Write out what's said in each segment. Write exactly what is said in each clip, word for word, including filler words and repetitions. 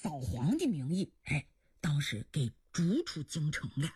扫黄的名义，哎，当时给逐出京城了。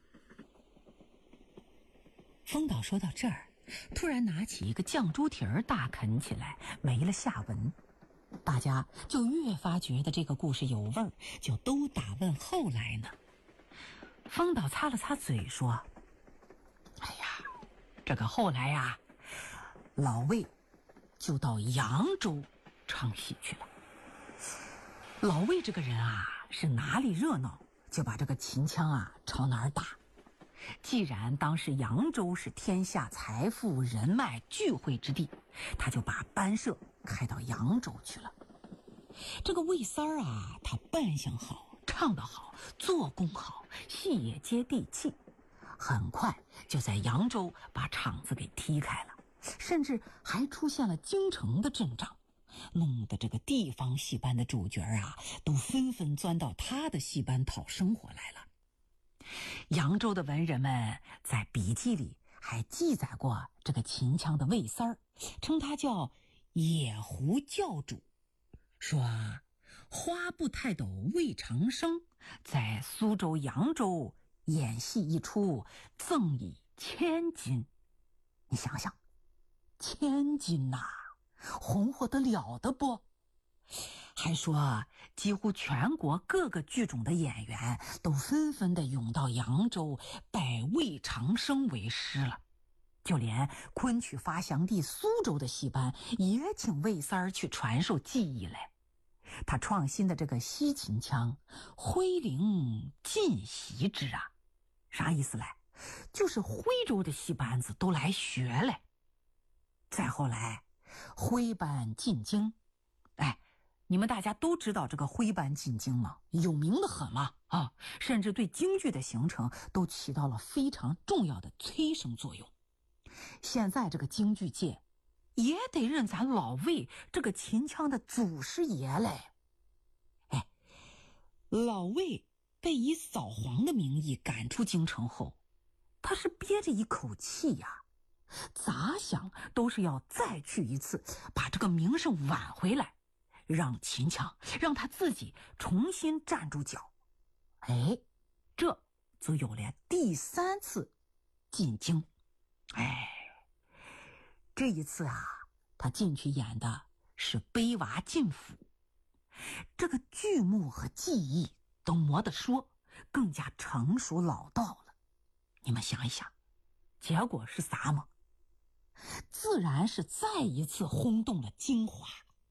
风岛说到这儿，突然拿起一个酱猪蹄儿大啃起来，没了下文。大家就越发觉得这个故事有味儿，就都打问后来呢。风岛擦了擦嘴说：哎呀，这个后来呀、啊，老魏就到扬州唱戏去了。老魏这个人啊，是哪里热闹就把这个秦腔啊朝哪儿打。既然当时扬州是天下财富人脉聚会之地，他就把班社开到扬州去了。这个魏三儿啊，他扮相好，唱得好，做工好，戏也接地气，很快就在扬州把场子给踢开了，甚至还出现了京城的阵仗，弄得这个地方戏班的主角啊，都纷纷钻到他的戏班讨生活来了。扬州的文人们在笔记里还记载过这个秦腔的魏三儿，称他叫野狐教主，说花布泰斗魏长生在苏州扬州演戏一出，赠以千金。你想想，千金呐、啊，红火得了的不？还说几乎全国各个剧种的演员都纷纷的涌到扬州拜魏长生为师了，就连昆曲发祥地苏州的戏班也请魏三儿去传授技艺来。他创新的这个西秦腔徽灵尽习之啊，啥意思来？就是徽州的戏班子都来学来。再后来徽班进京，哎，你们大家都知道这个徽班进京吗？有名的很嘛啊，甚至对京剧的形成都起到了非常重要的催生作用。现在这个京剧界也得认咱老魏这个秦腔的祖师爷嘞。哎，老魏被以扫黄的名义赶出京城后，他是憋着一口气呀、啊，咋想都是要再去一次，把这个名声挽回来，让秦腔让他自己重新站住脚。哎，这就有了第三次进京。哎，这一次啊，他进去演的是卑娃进府，这个剧目和技艺都没得说，更加成熟老道了。你们想一想，结果是啥吗？自然是再一次轰动了京华。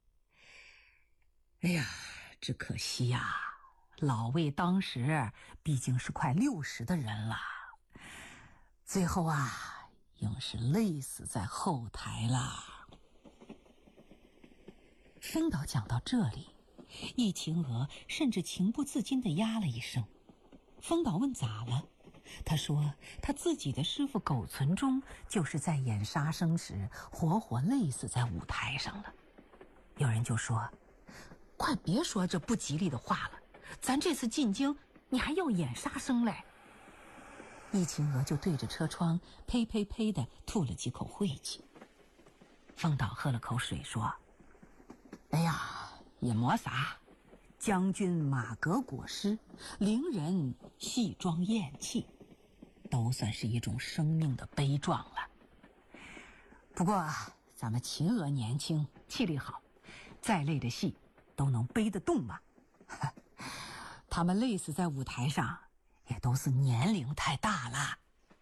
哎呀，只可惜呀、啊，老魏当时毕竟是快六十的人了，最后啊，硬是累死在后台了。风岛讲到这里，易秦娥甚至情不自禁地呀了一声。风岛问咋了？他说他自己的师傅苟存忠就是在演杀生时活活累死在舞台上了。有人就说，快别说这不吉利的话了，咱这次进京你还要演杀生嘞。易秦娥就对着车窗呸呸呸的吐了几口晦气。风岛喝了口水说，哎呀，也没啥，将军马革裹尸，伶人戏装咽气，都算是一种生命的悲壮了。不过咱们秦娥年轻气力好，再累的戏都能背得动嘛。他们累死在舞台上也都是年龄太大了。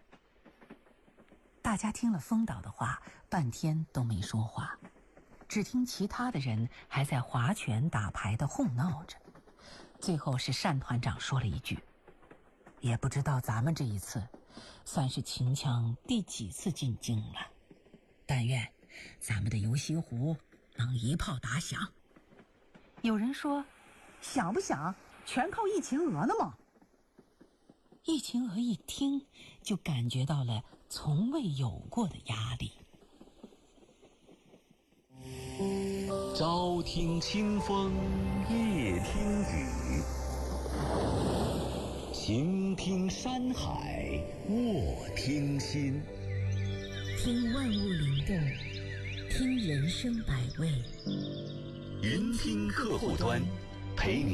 大家听了风岛的话，半天都没说话，只听其他的人还在划拳打牌的哄闹着。最后是单团长说了一句，也不知道咱们这一次算是秦腔第几次进京了，但愿咱们的游西湖能一炮打响。有人说，想不想全靠易秦娥呢嘛。易秦娥一听就感觉到了从未有过的压力。 朝听清风夜听雨，晴听山海卧听心。 听万物灵动，听人生百味。 云听客户端，陪你